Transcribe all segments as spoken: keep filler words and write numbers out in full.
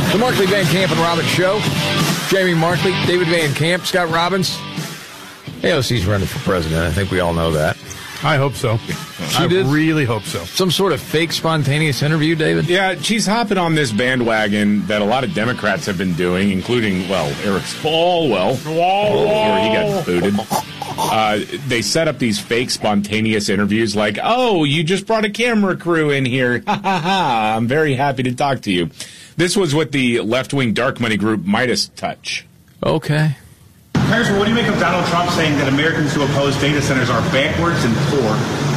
The Markley, Van Camp, and Robbins Show. Jamie Markley, David Van Camp, Scott Robbins. A O C's running for president. I think we all know that. I hope so. She I did? really hope so. Some sort of fake spontaneous interview, David? Yeah, she's hopping on this bandwagon that a lot of Democrats have been doing, including, well, Eric Swalwell, before he got booted. Uh, they set up these fake spontaneous interviews like, oh, you just brought a camera crew in here. Ha ha ha. I'm very happy to talk to you. This was with the left-wing dark money group Midas Touch. Okay. Congressman, what do you make of Donald Trump saying that Americans who oppose data centers are backwards and poor?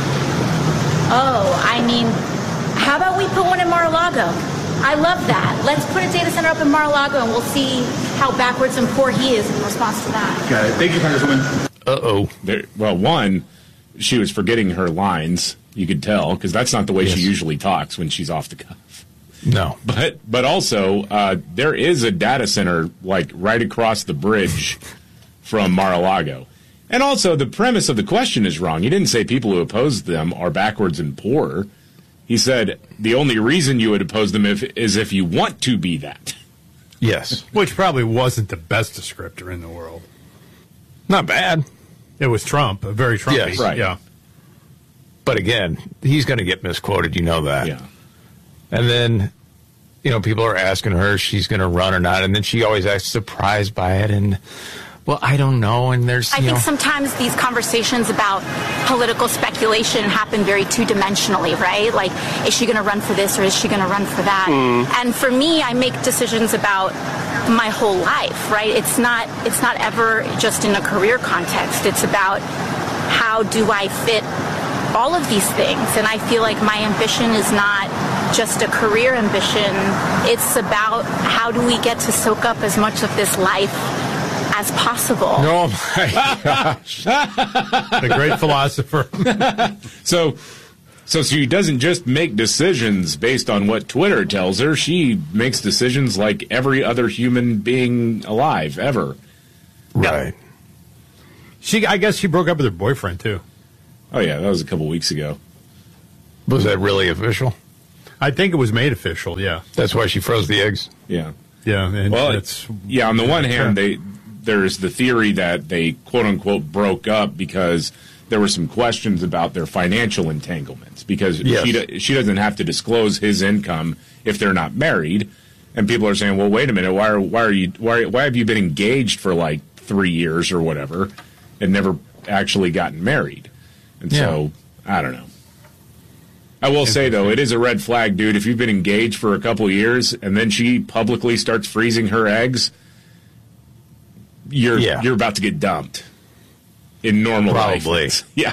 Oh, I mean, how about we put one in Mar-a-Lago? I love that. Let's put a data center up in Mar-a-Lago and we'll see how backwards and poor he is in response to that. Got it. Thank you, Congresswoman. Uh-oh. There, well, one, she was forgetting her lines. You could tell, because that's not the way Yes. she usually talks when she's off the cuff. No. But but also, uh, there is a data center, like, right across the bridge from Mar-a-Lago. And also, the premise of the question is wrong. He didn't say people who oppose them are backwards and poor. He said the only reason you would oppose them if, is if you want to be that. Yes. Which probably wasn't the best descriptor in the world. Not bad. It was Trump, a very Trumpy. Yes. Right. Yeah. But again, he's going to get misquoted. You know that. Yeah. And then, you know, people are asking her if she's going to run or not. And then she always acts surprised by it. And, well, I don't know. And there's, I you think know, sometimes these conversations about political speculation happen very two-dimensionally, right? Like, is she going to run for this or is she going to run for that? Mm. And for me, I make decisions about my whole life, right? It's not, it's not ever just in a career context. It's about how do I fit all of these things. And I feel like my ambition is not just a career ambition. It's about how do we get to soak up as much of this life as possible. oh my gosh. The great philosopher. So, so she doesn't just make decisions based on what Twitter tells her. She makes decisions like every other human being alive, ever. Right. She, I guess she broke up with her boyfriend, too. Oh, yeah, that was a couple weeks ago. Was that really official? I think it was made official, yeah. That's why she froze the eggs? Yeah. Yeah, and Well, it's yeah, on the one hand, sure. they there's the theory that they, quote-unquote, broke up because there were some questions about their financial entanglements, because Yes. she, do- she doesn't have to disclose his income if they're not married. And people are saying, well, wait a minute, why are, why are you why, why have you been engaged for like three years or whatever and never actually gotten married? And so, I don't know. I will say, though, it is a red flag, dude. If you've been engaged for a couple of years and then she publicly starts freezing her eggs, you're Yeah. you're about to get dumped in normal life. Probably. Yeah.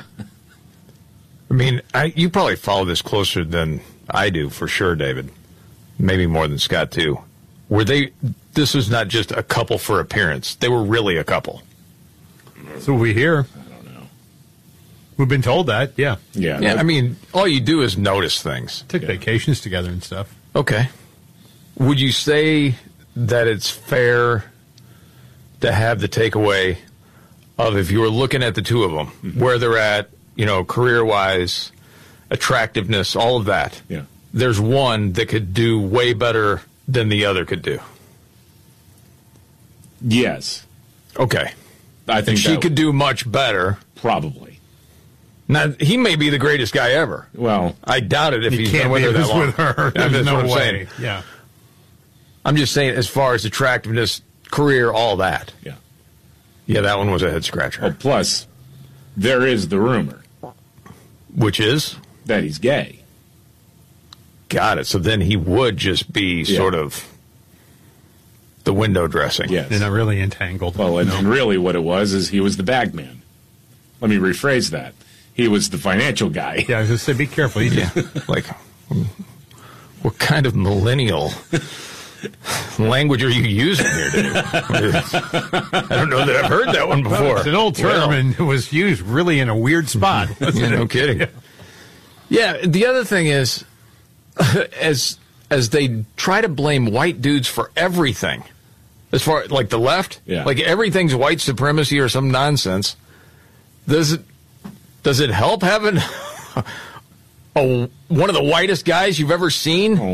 I mean, I, you probably follow this closer than I do, for sure, David. Maybe more than Scott, too. Were they, this was not just a couple for appearance. They were really a couple. That's what we hear. I don't know. We've been told that, yeah. Yeah. Yeah, that- I mean, all you do is notice things. Took Yeah. vacations together and stuff. Okay. Would you say that it's fair to have the takeaway of, if you were looking at the two of them, Mm-hmm. where they're at, you know, career-wise, attractiveness, all of that, yeah. there's one that could do way better than the other could do? Yes. Okay. I think She that- could do much better. probably. Now, he may be the greatest guy ever. Well, I doubt it if You he's can't been with be her that this long. with her. That's There's no what I'm way. saying. Yeah. I'm just saying, as far as attractiveness, career, all that. yeah. Yeah, that one was a head scratcher. Well, plus, there is the rumor Which is? that he's gay. Got it. So then he would just be Yeah. sort of the window dressing. Yes. They're not really entangled. Well, and, No. and really what it was is he was the bag man. Let me rephrase that. He was the financial guy. Yeah, I was just say, be careful. You Yeah. just, Like, what kind of millennial language are you using here, Dave? I don't know that I've heard that one before. it's an old term, Well, and it was used really in a weird spot. wasn't yeah, no it? kidding. Yeah, the other thing is, as as they try to blame white dudes for everything, as far like the left, Yeah. like everything's white supremacy or some nonsense. Does it does it help having a, one of the whitest guys you've ever seen Oh,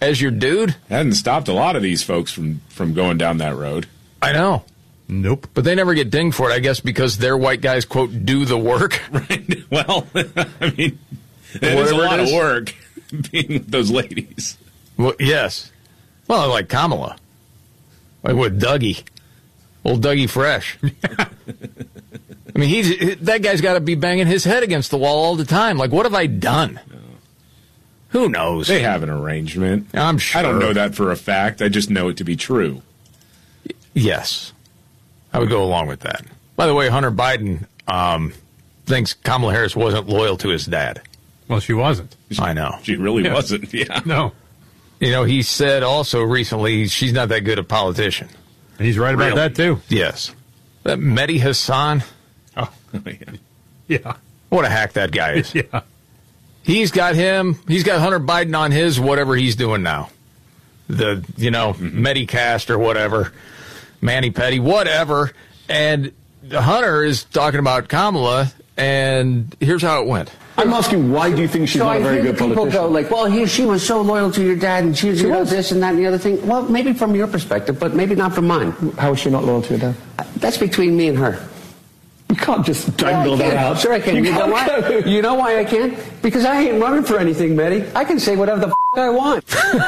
as your dude. Hadn't stopped a lot of these folks from, from going down that road. I know. Nope. But they never get dinged for it, I guess, because their white guys, quote, do the work. Right. Well, I mean, it is a lot of work being with those ladies. Well, yes. Well, like Kamala. Like with Dougie. Old Dougie Fresh. I mean, he's that guy's got to be banging his head against the wall all the time. Like, what have I done? No. Who knows? They have an arrangement. I'm sure. I don't know that for a fact. I just know it to be true. Yes. I would go along with that. By the way, Hunter Biden um, thinks Kamala Harris wasn't loyal to his dad. Well, she wasn't. I know. She really Yeah. wasn't. Yeah. No. You know, he said also recently she's not that good a politician. And he's right about Really? that, too. Yes. That Mehdi Hassan, Oh, yeah. yeah. what a hack that guy is. Yeah. He's got him, he's got Hunter Biden on his whatever he's doing now. The, you know, Mm-hmm. Medicast or whatever, Manny Petty, whatever. And Hunter is talking about Kamala, and here's how it went. I'm asking, why do you think she's so not I a very hear good people politician? go like, well, he, she was so loyal to your dad, and she, you know, was. this and that and the other thing. Well, maybe from your perspective, but maybe not from mine. How is she not loyal to your dad? That's between me and her. You can't just Yeah, dangle I that can. out. Sure I can. You, You know can't why? go- You know why I can? Because I ain't running for anything, Mehdi. I can say whatever the f- I want.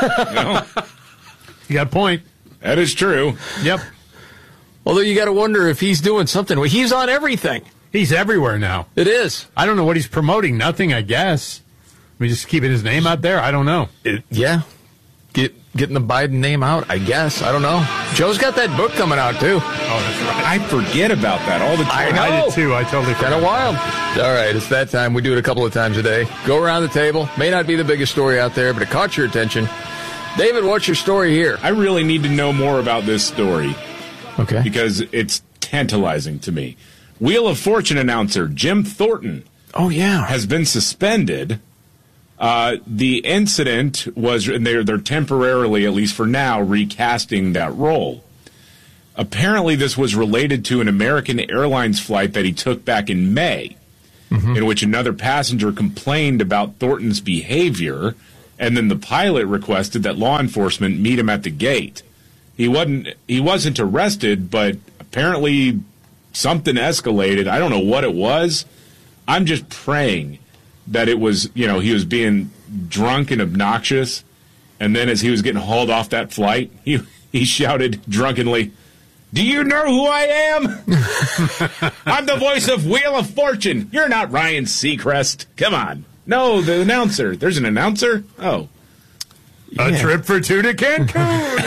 You got a point. That is true. Yep. Although you got to wonder if he's doing something. Well, he's on everything. He's everywhere now. It is. I don't know what he's promoting. Nothing, I guess. I mean, just keeping his name out there? I don't know. It, yeah. Get Getting the Biden name out, I guess. I don't know. Joe's got that book coming out, too. Oh, that's right. I forget about that all the I time. know. I did, too. I totally Kind of wild. All right, it's that time. We do it a couple of times a day. Go around the table. May not be the biggest story out there, but it caught your attention. David, what's your story here? I really need to know more about this story Okay. because it's tantalizing to me. Wheel of Fortune announcer Jim Thornton Oh, yeah. has been suspended. Uh, the incident was, and they're, they're temporarily, at least for now, recasting that role. Apparently, this was related to an American Airlines flight that he took back in May, mm-hmm. in which another passenger complained about Thornton's behavior, and then the pilot requested that law enforcement meet him at the gate. He wasn't he wasn't arrested, but apparently something escalated. I don't know what it was. I'm just praying that it was, you know, he was being drunk and obnoxious, and then as he was getting hauled off that flight, he he shouted drunkenly, "Do you know who I am? I'm the voice of Wheel of Fortune. You're not Ryan Seacrest. Come on." No, the announcer. There's an announcer? Oh. A Yeah. trip for two to Cancun.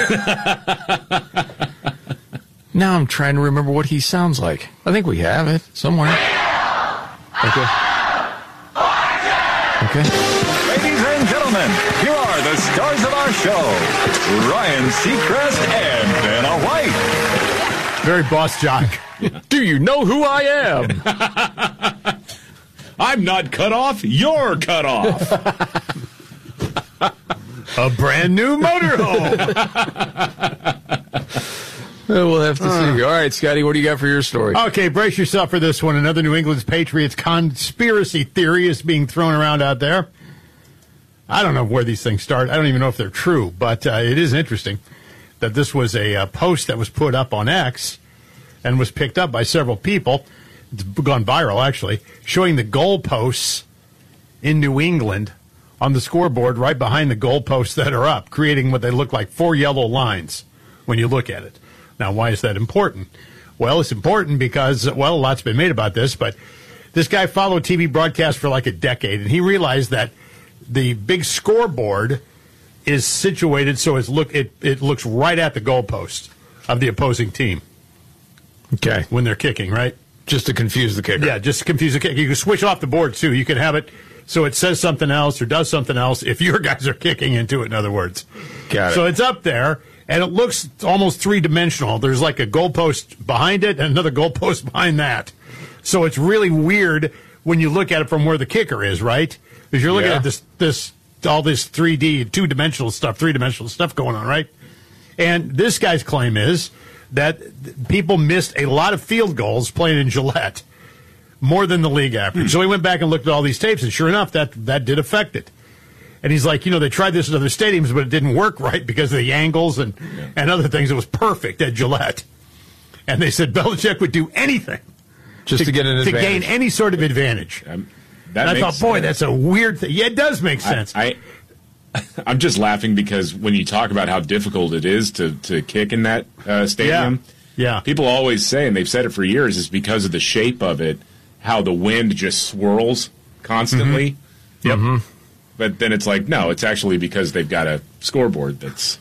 Now I'm trying to remember what he sounds like. I think we have it somewhere. Okay. Okay. Ladies and gentlemen, here are the stars of our show, Ryan Seacrest and Vanna White. Very boss jock. Do you know who I am? I'm not cut off. You're cut off. A brand new motorhome. We'll have to see. All right, Scotty, what do you got for your story? Okay, brace yourself for this one. Another New England's Patriots conspiracy theory is being thrown around out there. I don't know where these things start. I don't even know if they're true, but uh, it is interesting that this was a uh, post that was put up on X and was picked up by several people. It's gone viral, actually, showing the goalposts in New England on the scoreboard right behind the goalposts that are up, creating what they look like four yellow lines when you look at it. Now, why is that important? Well, it's important because, well, a lot's been made about this, but this guy followed T V broadcasts for like a decade, and he realized that the big scoreboard is situated so it's look it, it looks right at the goalpost of the opposing team Okay. when they're kicking, right? Just to confuse the kicker. Yeah, just confuse the kick. You can switch off the board, too. You can have it so it says something else or does something else if your guys are kicking into it, in other words. Got it. So it's up there, and it looks almost three-dimensional. There's like a goalpost behind it and another goalpost behind that. So it's really weird when you look at it from where the kicker is, right? Because you're looking Yeah. at this, this, all this three D, two-dimensional stuff, three-dimensional stuff going on, right? And this guy's claim is that people missed a lot of field goals playing in Gillette, more than the league average. So he went back and looked at all these tapes, and sure enough, that, that did affect it. And he's like, you know, they tried this at other stadiums, but it didn't work right because of the angles and, yeah. and other things. It was perfect at Gillette. And they said Belichick would do anything just to, to get an to advantage. gain any sort of advantage. Um, that and I thought, boy, sense. that's a weird thing. Yeah, it does make sense. I, I, I'm just laughing because when you talk about how difficult it is to, to kick in that uh, stadium, yeah. yeah, people always say, and they've said it for years, is because of the shape of it, how the wind just swirls constantly. Mm-hmm. Yep. Mm-hmm. But then it's like, no, it's actually because they've got a scoreboard that's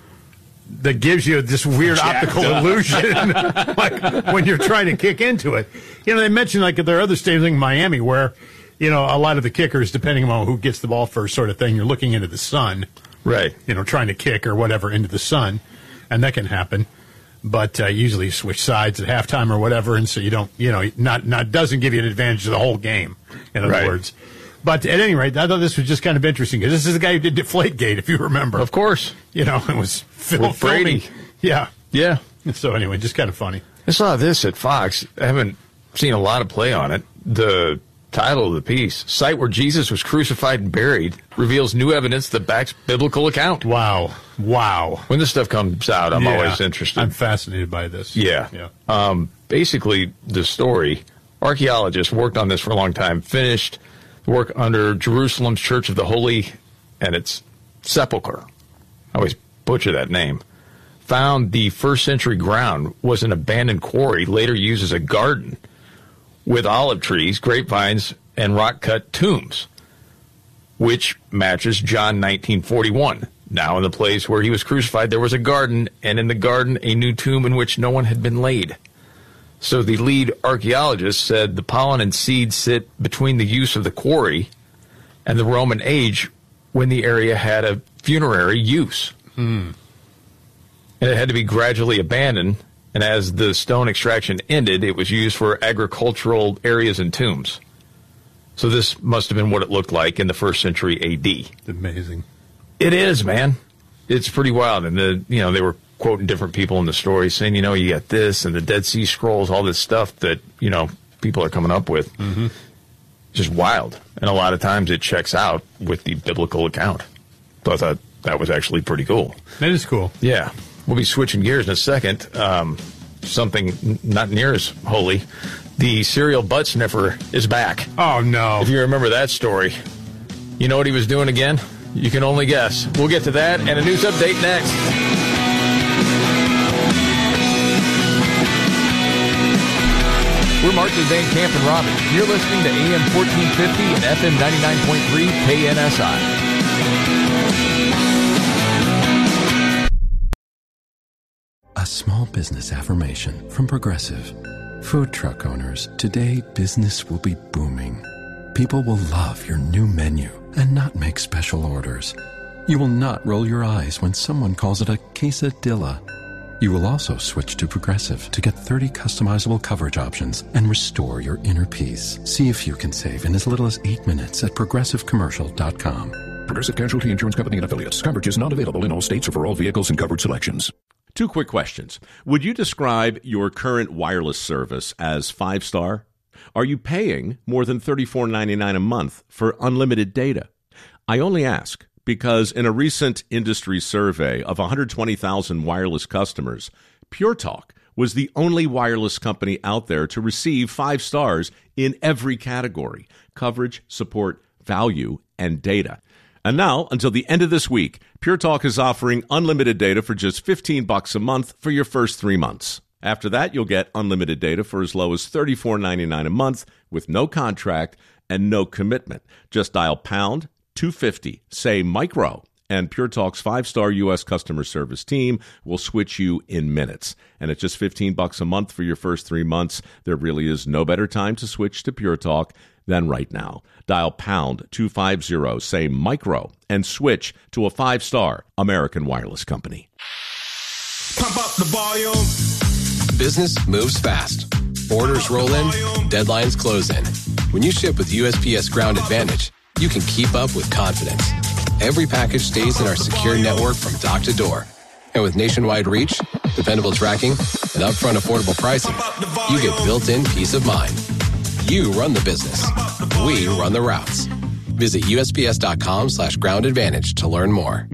that gives you this weird optical up. illusion, like when you're trying to kick into it. You know, they mentioned like there are other stadiums in Miami where, you know, a lot of the kickers, depending on who gets the ball first, sort of thing, you're looking into the sun, right? You know, trying to kick or whatever into the sun, and that can happen. But uh, usually you switch sides at halftime or whatever, and so you don't, you know, not not doesn't give you an advantage of the whole game. In other right. words. But at any rate, I thought this was just kind of interesting because this is the guy who did Deflategate, if you remember. Of course. You know, it was Phil With Brady. filming. Yeah. Yeah. So anyway, just kind of funny. I saw this at Fox. I haven't seen a lot of play on it. The title of the piece, Site Where Jesus Was Crucified and Buried, reveals new evidence that backs biblical account. Wow. Wow. When this stuff comes out, I'm yeah. always interested. I'm fascinated by this. Yeah. Yeah. Um, basically, the story, archaeologists worked on this for a long time, finished work under Jerusalem's Church of the Holy and its Sepulchre. I always butcher that name. Found the first century ground was an abandoned quarry, later used as a garden with olive trees, grapevines, and rock-cut tombs, which matches John nineteen forty-one. Now in the place where he was crucified, there was a garden, and in the garden a new tomb in which no one had been laid. So the lead archaeologist said the pollen and seeds sit between the use of the quarry and the Roman age when the area had a funerary use. Hmm. And it had to be gradually abandoned, and as the stone extraction ended, it was used for agricultural areas and tombs. So this must have been what it looked like in the first century A D. Amazing. It is, man. It's pretty wild. And the you know, they were quoting different people in the story saying, you know, you got this and the Dead Sea Scrolls, all this stuff that, you know, people are coming up with. Mm-hmm. Just wild. And a lot of times it checks out with the biblical account. So I thought that was actually pretty cool. That is cool. Yeah. We'll be switching gears in a second. Um, something n- not near as holy. The serial butt sniffer is back. Oh, no. If you remember that story. You know what he was doing again? You can only guess. We'll get to that and a news update next. We're Markley, Van Camp, and Robin. You're listening to A M fourteen fifty and F M ninety-nine point three K N S I. A small business affirmation from Progressive. Food truck owners, today business will be booming. People will love your new menu and not make special orders. You will not roll your eyes when someone calls it a quesadilla. You will also switch to Progressive to get thirty customizable coverage options and restore your inner peace. See if you can save in as little as eight minutes at progressive commercial dot com. Progressive Casualty Insurance Company and Affiliates. Coverage is not available in all states or for all vehicles and covered selections. Two quick questions. Would you describe your current wireless service as five-star? Are you paying more than thirty-four ninety-nine a month for unlimited data? I only ask because in a recent industry survey of one hundred twenty thousand wireless customers, Pure Talk was the only wireless company out there to receive five stars in every category: coverage, support, value, and data. And now, until the end of this week, Pure Talk is offering unlimited data for just fifteen bucks a month for your first three months. After that, you'll get unlimited data for as low as thirty-four ninety-nine a month with no contract and no commitment. Just dial pound two fifty, say micro, and Pure Talk's five-star U S customer service team will switch you in minutes. And at just fifteen bucks a month for your first three months, there really is no better time to switch to Pure Talk than right now. Dial pound two fifty, say micro, and switch to a five-star American wireless company. Pump up the volume. Business moves fast. Orders roll in, deadlines close in. When you ship with U S P S Ground Advantage, you can keep up with confidence. Every package stays in our secure network from dock to door. And with nationwide reach, dependable tracking, and upfront affordable pricing, you get built-in peace of mind. You run the business. We run the routes. Visit U S P S dot com slash ground advantage to learn more.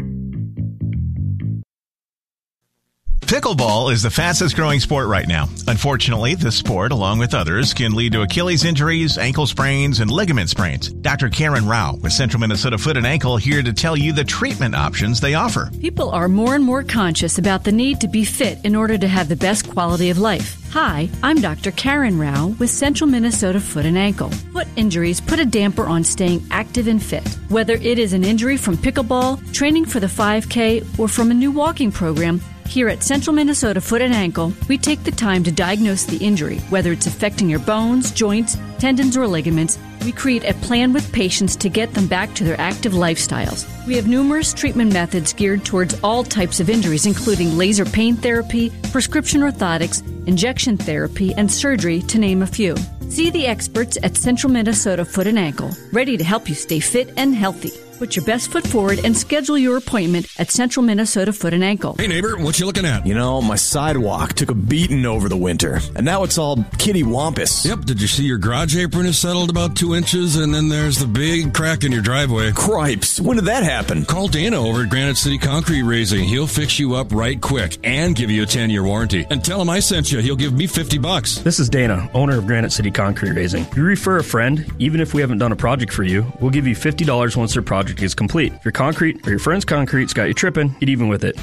Pickleball is the fastest growing sport right now. Unfortunately, this sport, along with others, can lead to Achilles injuries, ankle sprains, and ligament sprains. Doctor Karen Rao with Central Minnesota Foot and Ankle here to tell you the treatment options they offer. People are more and more conscious about the need to be fit in order to have the best quality of life. Hi, I'm Doctor Karen Rao with Central Minnesota Foot and Ankle. Foot injuries put a damper on staying active and fit. Whether it is an injury from pickleball, training for the five K, or from a new walking program, here at Central Minnesota Foot and Ankle, we take the time to diagnose the injury, whether it's affecting your bones, joints, tendons, or ligaments. We create a plan with patients to get them back to their active lifestyles. We have numerous treatment methods geared towards all types of injuries, including laser pain therapy, prescription orthotics, injection therapy, and surgery, to name a few. See the experts at Central Minnesota Foot and Ankle, ready to help you stay fit and healthy. Put your best foot forward and schedule your appointment at Central Minnesota Foot and Ankle. Hey neighbor, what you looking at? You know, my sidewalk took a beating over the winter, and now it's all kitty-wampus. Yep, did you see your garage apron is settled about two inches, and then there's the big crack in your driveway? Cripes, when did that happen? Call Dana over at Granite City Concrete Raising. He'll fix you up right quick and give you a ten-year warranty. And tell him I sent you. He'll give me fifty bucks. This is Dana, owner of Granite City Concrete Raising. If you refer a friend, even if we haven't done a project for you, we'll give you fifty dollars once their project is complete. If your concrete or your friend's concrete's got you tripping, get even with it.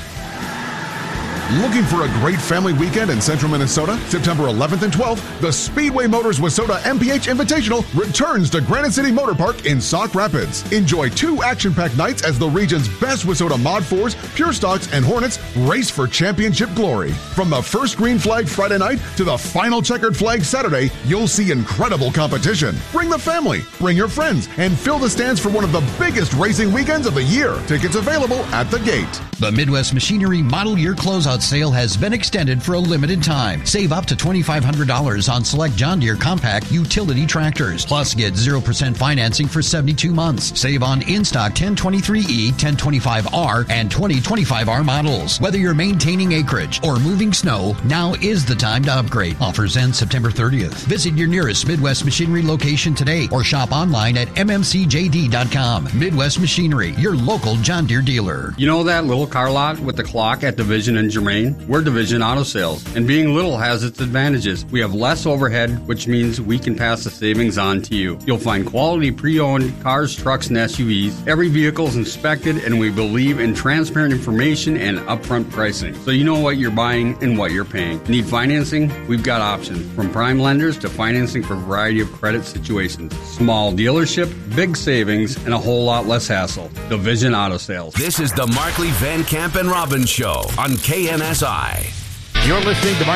Looking for a great family weekend in central Minnesota? September eleventh and twelfth, the Speedway Motors WISSOTA M P H Invitational returns to Granite City Motor Park in Sauk Rapids. Enjoy two action-packed nights as the region's best WISSOTA Mod fours, Pure Stocks, and Hornets race for championship glory. From the first green flag Friday night to the final checkered flag Saturday, you'll see incredible competition. Bring the family, bring your friends, and fill the stands for one of the biggest racing weekends of the year. Tickets available at the gate. The Midwest Machinery Model Year Closeout Sale has been extended for a limited time. Save up to twenty-five hundred dollars on select John Deere compact utility tractors. Plus, get zero percent financing for seventy-two months. Save on in-stock ten twenty-three E, ten twenty-five R, and twenty twenty-five R models. Whether you're maintaining acreage or moving snow, now is the time to upgrade. Offers end September thirtieth. Visit your nearest Midwest Machinery location today or shop online at M M C J D dot com. Midwest Machinery, your local John Deere dealer. You know that little car lot with the clock at Division and Germain? We're Division Auto Sales, and being little has its advantages. We have less overhead, which means we can pass the savings on to you. You'll find quality pre-owned cars, trucks, and S U Vs. Every vehicle is inspected, and we believe in transparent information and upfront pricing, so you know what you're buying and what you're paying. Need financing? We've got options, from prime lenders to financing for a variety of credit situations. Small dealership, big savings, and a whole lot less hassle. Division Auto Sales. This is the Markley, Van Camp, and Robbins Show on K N S I. You're listening to Mark